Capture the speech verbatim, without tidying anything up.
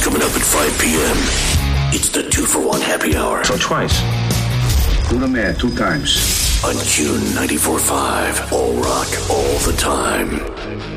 Coming up at five p.m., it's the two for one happy hour. So twice. Do the math two times. On Q ninety-four point five. All rock, all the time.